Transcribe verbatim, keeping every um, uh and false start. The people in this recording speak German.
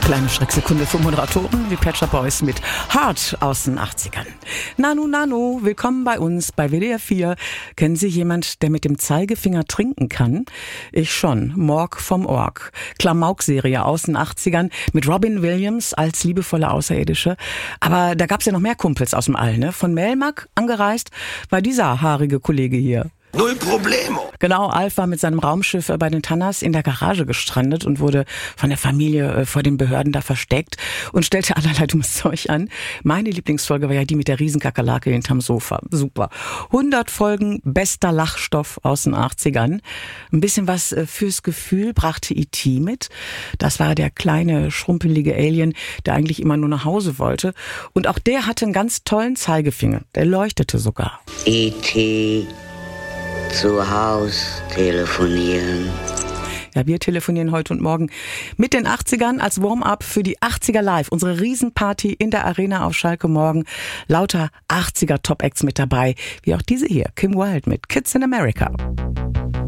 Kleine Schrecksekunde für Moderatoren, die Pet Shop Boys mit Hard aus den achtzigern. Nanu, Nanu, willkommen bei uns bei W D R vier. Kennen Sie jemand, der mit dem Zeigefinger trinken kann? Ich schon. Morg vom Org. Klamauk-Serie aus den achtzigern mit Robin Williams als liebevolle Außerirdische. Aber da gab's ja noch mehr Kumpels aus dem All, ne? Von Melmac angereist war dieser haarige Kollege hier. Null Problemo. Genau, Alf war mit seinem Raumschiff bei den Tannas in der Garage gestrandet und wurde von der Familie vor den Behörden da versteckt und stellte allerlei dummes Zeug an. Meine Lieblingsfolge war ja die mit der Riesenkakerlake hinterm Sofa. Super. hundert Folgen bester Lachstoff aus den achtzigern. Ein bisschen was fürs Gefühl brachte E T mit. Das war der kleine, schrumpelige Alien, der eigentlich immer nur nach Hause wollte. Und auch der hatte einen ganz tollen Zeigefinger. Der leuchtete sogar. E T zu Haus telefonieren. Ja, wir telefonieren heute und morgen mit den achtzigern als Warm-up für die achtziger Live. Unsere Riesenparty in der Arena auf Schalke morgen. Lauter achtziger Top-Acts mit dabei, wie auch diese hier, Kim Wilde mit Kids in America.